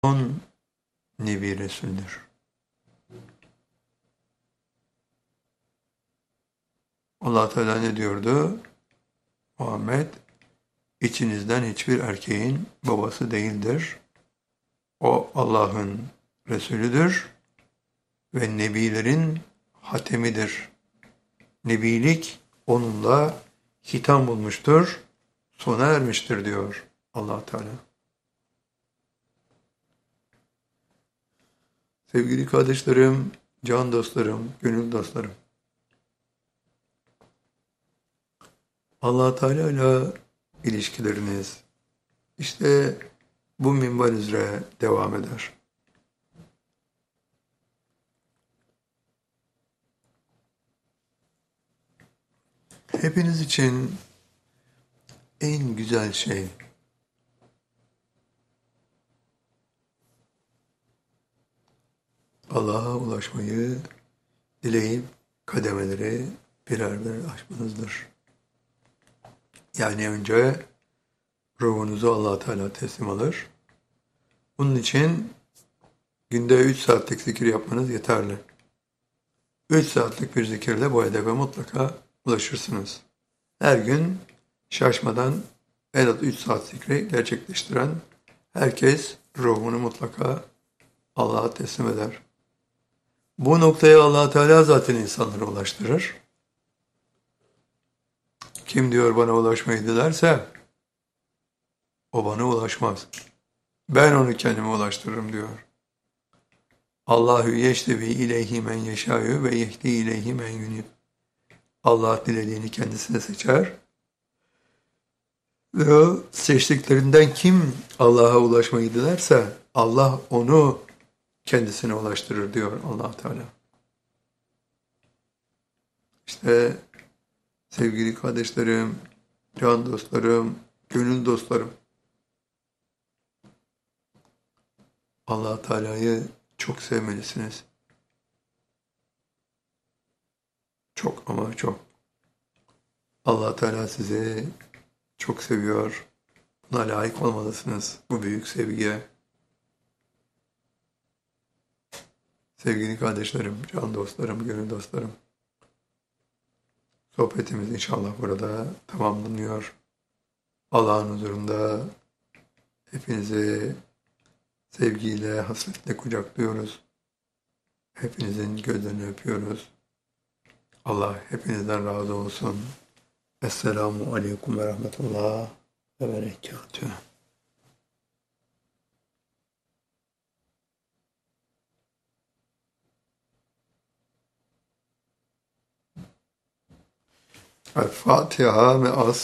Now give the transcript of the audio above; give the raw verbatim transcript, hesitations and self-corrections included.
son Nebi Resul'dür. Allah Teala ne diyordu? Muhammed, içinizden hiçbir erkeğin babası değildir. O Allah'ın Resulüdür ve Nebilerin hatemidir. Nebilik onunla hitam bulmuştur, sona ermiştir diyor Allah Teala. Sevgili kardeşlerim, can dostlarım, gönül dostlarım. Allah Teala ile ilişkileriniz işte bu minval üzere devam eder. Hepiniz için en güzel şey Allah'a ulaşmayı dileyip kademeleri birer birer aşmanızdır. Yani önce ruhunuzu Allah Teala teslim alır. Bunun için günde üç saatlik zikir yapmanız yeterli. üç saatlik bir zikirle bu hedefe mutlaka ulaşırsınız. Her gün şaşmadan en az üç saat zikri gerçekleştiren herkes ruhunu mutlaka Allah'a teslim eder. Bu noktaya Allah Teala zaten insanları ulaştırır. Kim diyor bana ulaşmayı dilerse o bana ulaşmaz. Ben onu kendime ulaştırırım diyor. Allahu yeştevi ileyhi men yeşâ'yu ve yehdi ileyhi men yunib. Allah dilediğini kendisine seçer. Ve o seçtiklerinden kim Allah'a ulaşmayı dilerse Allah onu kendisine ulaştırır diyor Allah Teala. İşte sevgili kardeşlerim, can dostlarım, gönül dostlarım. Allah Teala'yı çok sevmelisiniz. Çok ama çok. Allah Teala sizi çok seviyor. Buna layık olmalısınız bu büyük sevgiye. Sevgili kardeşlerim, can dostlarım, gönül dostlarım. Sohbetimiz inşallah burada tamamlanıyor. Allah'ın huzurunda hepinizi sevgiyle, hasretle kucaklıyoruz. Hepinizin gözlerini öpüyoruz. Allah hepinizden razı olsun. Esselamu aleyküm ve rahmetullah ve berekatuhu. El Fatiha ve as